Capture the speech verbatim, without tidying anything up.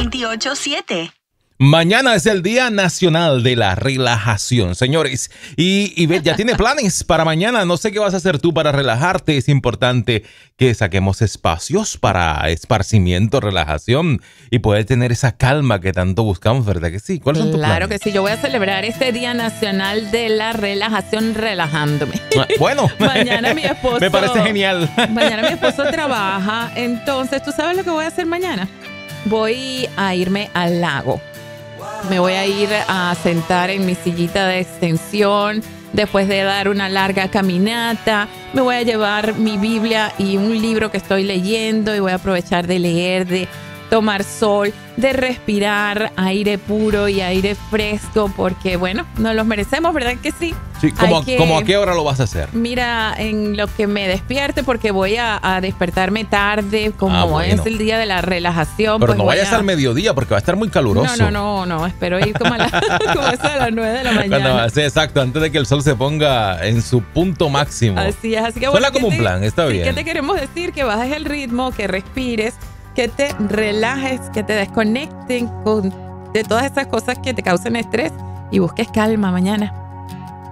veintiocho siete. Mañana es el Día Nacional de la Relajación, señores. Y Ivette ya tiene planes para mañana. No sé qué vas a hacer tú para relajarte. Es importante que saquemos espacios para esparcimiento, relajación y poder tener esa calma que tanto buscamos, ¿verdad que sí? ¿Cuáles son tus planes? Claro que sí. Yo voy a celebrar este Día Nacional de la Relajación relajándome. Ah, bueno. Mañana mi esposo... Me parece genial. Mañana mi esposo trabaja. Entonces, ¿tú sabes lo que voy a hacer mañana? Voy a irme al lago. Me voy a ir a sentar en mi sillita de extensión después de dar una larga caminata. Me voy a llevar mi Biblia y un libro que estoy leyendo y voy a aprovechar de leer, de tomar sol, de respirar aire puro y aire fresco porque, bueno, nos los merecemos, ¿verdad que sí? Sí, ¿cómo, que, ¿cómo a qué hora lo vas a hacer? Mira, en lo que me despierte porque voy a, a despertarme tarde, como Ah, bueno. es el día de la relajación. Pero pues no voy vayas a... al mediodía porque va a estar muy caluroso. No, no, no, no, espero ir como a, la, como eso a las nueve de la mañana. Cuando, sí, exacto, antes de que el sol se ponga en su punto máximo. Así es, así que Suena bueno, como ¿qué un te- plan, está sí, bien. ¿qué te queremos decir? Que bajes el ritmo, que respires, que te relajes, que te desconecten con, de todas esas cosas que te causan estrés y busques calma mañana.